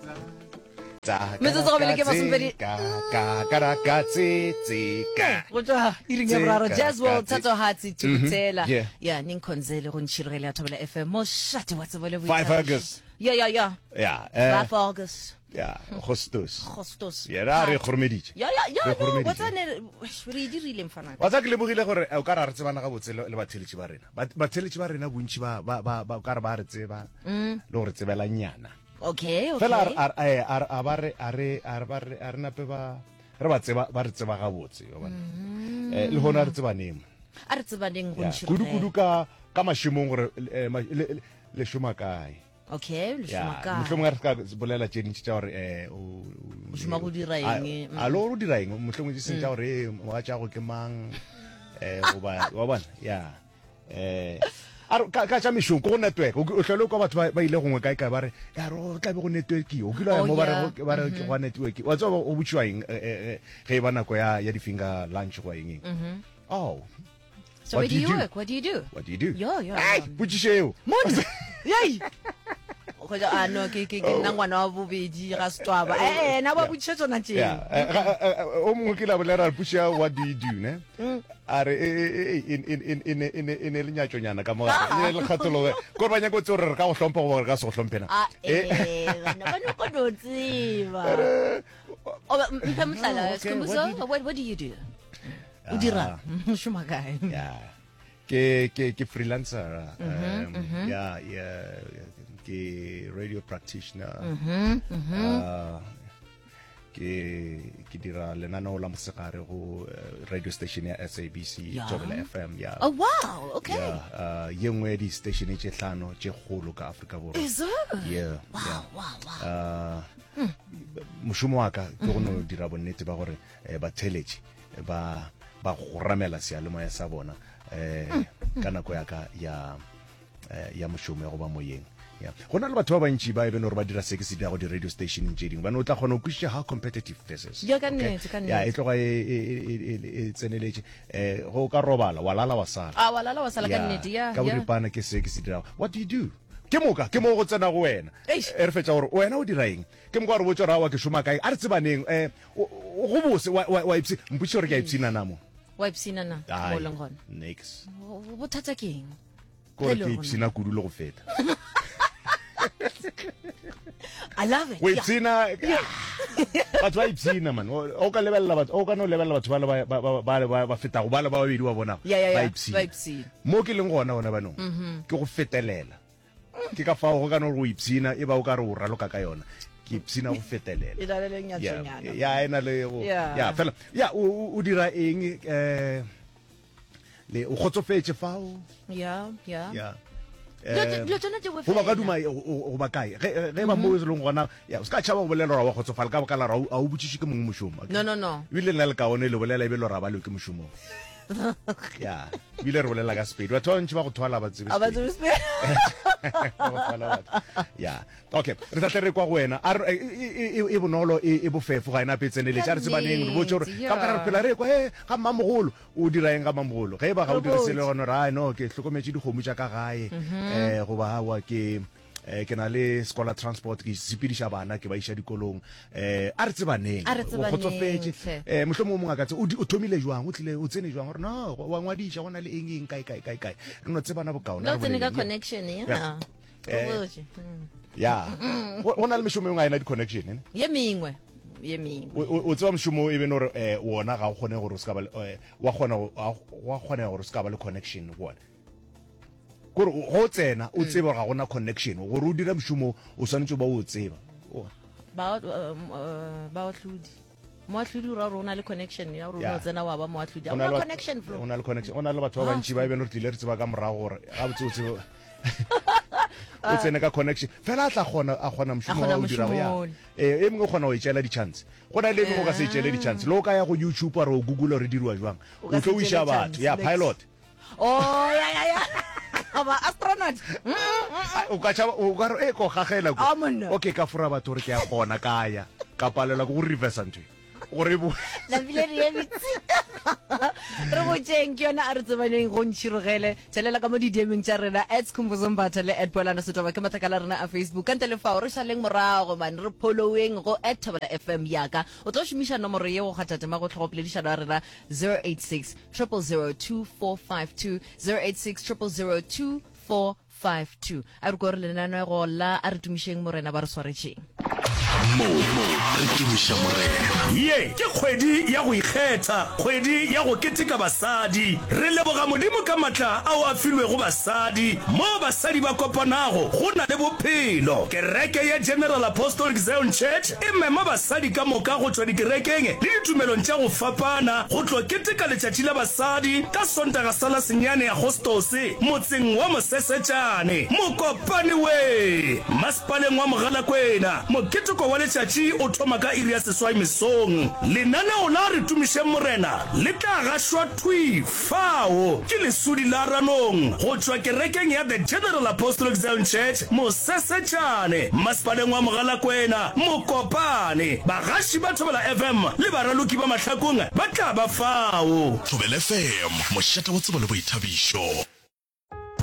Metsotso go bele ke masopedi go tswa iring ya boraro Jazzwell Thato Hatsi Tukutela ya ninkhonzele go ntshirele ya Thobela FM mo shati wa tsebole 5 August yeah 5 August Augustus ya re khormeditse ya what's ane re dirile mfana wa tsa ke lebogile gore o ka ra re tsebana ga botselo le batheletsi ba rena batheletsi ba rena bontsi ba ka re ba re tseba le gore tsebela nyana okay fela are nape ba re ba tseba ba re tseba ga botse yo bana le hona re tsebaneng go ntshirele kudu ka mashimong gore le shoma kae okay le shoma kae mohlomong re ka bolela tšeni tša gore o shoma go dira eng alo o dira eng mohlomong se tša gore wa tša go ke mang wa bona ya ka tša mešong ko go network o hlole kwa batho ba ile gongwe kae ba re ya ro tla be go network o kile mo ba re ke go network wa tswa o butšwa eng ge ba nako ya di-finger lunch go eng so what do you do ai botšišeo yay go ja no ke nna ngwana wa bobedi ga stwaba na ba botšiša tsona tšeng o mongwe ke la bolera re puša what do you do ne are in le nyatsonyana ka mo le khatolo ko ba nyako tsore re ka go hlompha go ka se go hlomphena ba no go do tsiba mphe mhlala skhumbuzo what do you do o dira shuma kae ke freelancer ke radio practitioner ke dira lenaneo la mosegare go radio station ya SABC Thobela FM oh wow okay ye nngwe di station tše hlano tše kgolo ka Afrika Borwa wow mošomo wa ka ke go no dira bonnete ba gore batheletši ba go ramela sealemoya sa bona ka nako ya ka ya mošomo ya go ba moyeng go na le batho ba bantši ba e bene gore ba dira se ke se dira go di-radio station tše dingwe bane o tla kgona go kwešiša how competitive this is e tloga e tseneletše go ka robala wa lala wa sala ka nnete ka boripana ke se ke se dirago what do you do ke mo go tsena go wena e re fetša gore wena o dira eng ke mo ka re botsa rawa ke šoma kae a re tsebaneng go bose wa mpotše gore ke a ipsina namo wa ipsina na mo leng gona next bothata ke eng gore ke ipsina kudu le go feta I love it we tsina batho ba ipsina man o ka lebella batho o ka no lebella batho ba feta go ba babedi wa bona ba ipsina mo ke leng gona banong ke go fetelela ke ka fao go ka no go ipsina e ba o ka re o raloka ka yona ke ipsina go fetelela ena le fela o dira eng le o kgotsofetse fao go ba ka duma go ba kae ge ba mo se leng gona o ska tšhaba go bolela wa kgotsofala ka baka la ra a o botšiše ke mongwe mošomo no ebile nna le kaone le bolela ebe le ra ba le ke mošomong ebile re bolela ka sepedi batho ba bantši ba go thwala ba tsebe okay re tlatle re kwa go wena e bonolo e bofefo ga ena pe tseneletše a re tsebaneng re botse gore ka mokara re phela re kwa ga mmamogolo o dira eng ga mmamogolo ge ba ga o dirise le gone gore no ke tlhokometse dikgomo tša ka gae goba awa ke na le scholar transport ke sepediša bana ke ba iša dikolong a re tsebaneng o kgotsofetse mohlomong mongwe ka tse o thomile jwang o tlile o tsene jwang gore no wa ngwadiša go na le eng kae re no tsebana bokaone no tsene ka connection go na le mešomo engwe a ena di-connection ye mengwe o tseba mošomo e bene gore wona ga o kgone gore wa kgonega gore o se ka ba le connection gone gore go tsena o tseba gore ga gona connection gore o dira mošomo o swanetse ba o tseba baotlodi moatlhodi o ra gore o na le connection ya gore o tsena wa ba moatlhodi o na le connection o na le batho ba bantši ba e bene gore tlile re tseba ka morago gore ga botse o tseba o tsene ka connection fela a kgona mošomo wa o dirago e mengwe o kgona go itšeela di-chance go na le e mengwe o ka se itšeele di-chance le o ka ya go YouTube a re o google re diriwa jwang o tlo o iša batho pilot aba astronaut o ka re ko gagela okay ka fura batho re ke ya gona kaya ka palela go reverse ntwe gore la bile re ebitse re botseng ke yona a re tsebaneng go ntšhirogele tšhelela ka mo di-demeng tša rena @Khumbuzo le @Poelana Sothoba ke matlakala rena a Facebook ka ntle le fao re šaleng morago man re following go @Thobela FM yaka o tlo šomiša nomoro ye go kgathatema go tlhogopoledišano ya rena 086 000 2452 086 000 2452 a re ko re lenaneo la a re tumišeng morena ba re swaretšeng ye ke kgwedi ya go ikgetha kgwedi ya go keteka basadi re leboga modimo ka matla ao a filwego basadi mo basadi ba kopanago go na le bophelo kereke ya General Apostolic Zion Church e mema basadi ka moka go tšwa dikerekeng le ditumelong tša go fapana go tlo keteka letšatši la basadi ka sontaga sa la senyane ya Agostose motseng wa Mosesetšane mokopane we masepaleng wa Mogalakwena moketeko wa letšatši o thoma ka iri ya seswai mesong lenaneo la re tumišeng morena le tla gašwa twi fao ke lesudi la ranong go tšwa kerekeng ya the General Apostolic Zion Church Mosesetšane masepaleng wa Mogalakwena mokopane bagaši ba Thobela FM le baraloki ba mahlakong ba tla ba fao Thobela FM mošata wa tsebo le boithabišo.